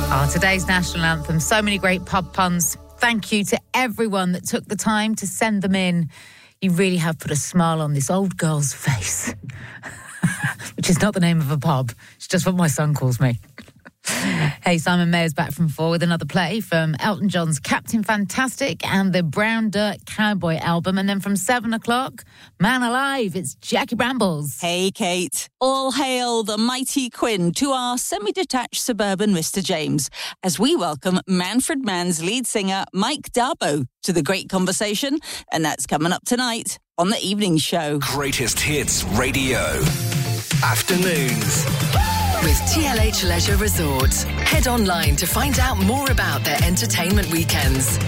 Today's national anthem. So many great pub puns. Thank you to everyone that took the time to send them in. You really have put a smile on this old girl's face. Which is not the name of a pub. It's just what my son calls me. Hey, Simon Mayer's back from 4 with another play from Elton John's Captain Fantastic and the Brown Dirt Cowboy album. And then from 7 o'clock, Man Alive, it's Jackie Brambles. Hey, Kate. All hail the mighty Quinn to our semi-detached suburban Mr. James as we welcome Manfred Mann's lead singer, Mike Darbo, to the great conversation. And that's coming up tonight on the evening show. Greatest Hits Radio. Afternoons. With TLH Leisure Resort. Head online to find out more about their entertainment weekends.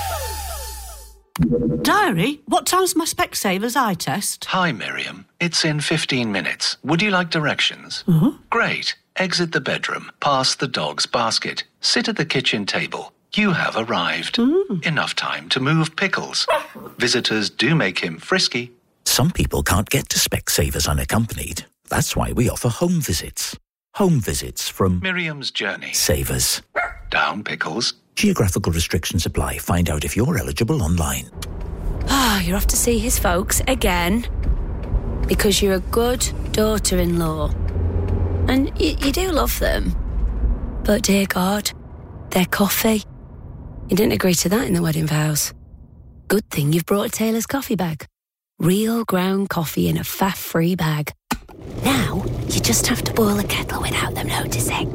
Diary, what time's my Specsavers eye test? Hi, Miriam. It's in 15 minutes. Would you like directions? Great. Exit the bedroom, past the dog's basket, sit at the kitchen table. You have arrived. Enough time to move pickles. Visitors do make him frisky. Some people can't get to Specsavers unaccompanied. That's why we offer home visits. Home visits from Miriam's Journey. Savers. Down pickles. Geographical restrictions apply. Find out if you're eligible online. You're off to see his folks again. Because you're a good daughter-in-law. And you do love them. But dear God, their coffee. You didn't agree to that in the wedding vows. Good thing you've brought a Taylor's coffee bag. Real ground coffee in a faff-free bag. Now, you just have to boil a kettle without them noticing.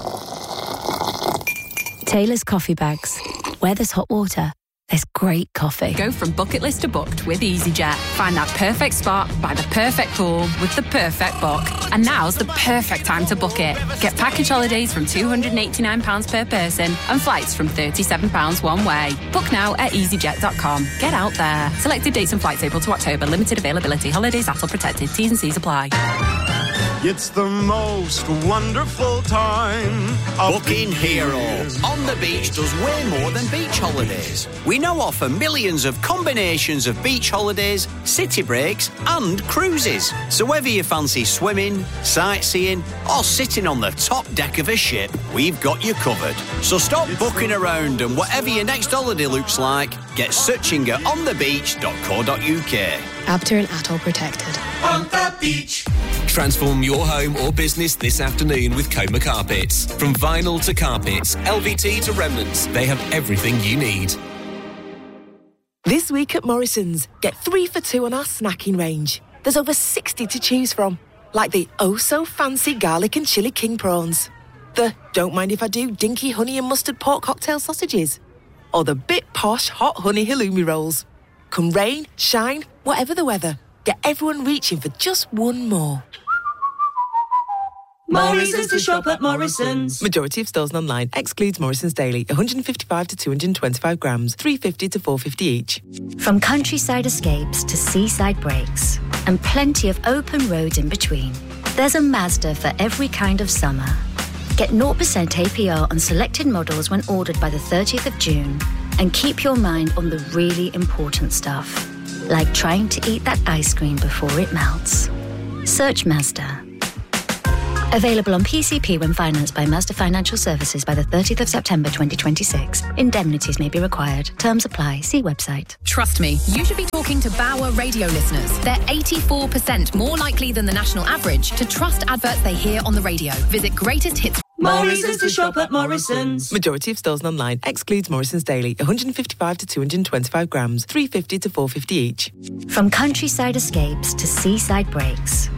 Taylor's coffee bags. Where there's hot water, there's great coffee. Go from bucket list to booked with EasyJet. Find that perfect spot by the perfect pool with the perfect book. And now's the perfect time to book it. Get package holidays from £289 per person and flights from £37 one way. Book now at easyjet.com. Get out there. Selected dates and flights April to October. Limited availability. Holidays ATOL protected. T's and C's apply. It's the most wonderful time. Booking Hero. On the Beach does way more than beach holidays. We now offer millions of combinations of beach holidays, city breaks and cruises. So whether you fancy swimming, sightseeing or sitting on the top deck of a ship, we've got you covered. So stop booking around and whatever your next holiday looks like, get searching at onthebeach.co.uk. ABTA and ATOL protected. On the beach. Transform your home or business this afternoon with Coma Carpets. From vinyl to carpets, LVT to remnants, they have everything you need. This week at Morrison's, get 3 for 2 on our snacking range. There's over 60 to choose from, like the oh-so-fancy garlic and chilli king prawns, the don't mind if I do dinky honey and mustard pork cocktail sausages, or the bit posh hot honey halloumi rolls. Come rain, shine, whatever the weather, get everyone reaching for just one more. Morrison's to shop at Morrison's. Majority of stores and online. Excludes Morrison's Daily. 155 to 225 grams. 350 to 450 each. From countryside escapes to seaside breaks, and plenty of open roads in between, there's a Mazda for every kind of summer. Get 0% APR on selected models when ordered by the 30th of June. And keep your mind on the really important stuff, like trying to eat that ice cream before it melts. Search Mazda. Available on PCP when financed by Mazda Financial Services by the 30th of September 2026. Indemnities may be required. Terms apply. See website. Trust me, you should be talking to Bauer radio listeners. They're 84% more likely than the national average to trust adverts they hear on the radio. Visit Greatest Hits. Morrison's to shop at Morrison's. Majority of stores and online. Excludes Morrison's Daily. 155 to 225 grams. 350 to 450 each. From countryside escapes to seaside breaks,